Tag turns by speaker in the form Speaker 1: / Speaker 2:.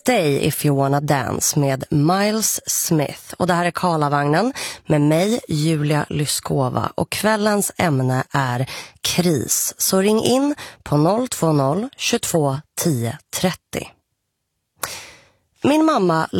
Speaker 1: Stay If You Wanna Dance med Miles Smith. Och det här är Karlavagnen med mig, Julia Lyskova. Och kvällens ämne är kris. Så ring in på 020 22 10 30. Min mamma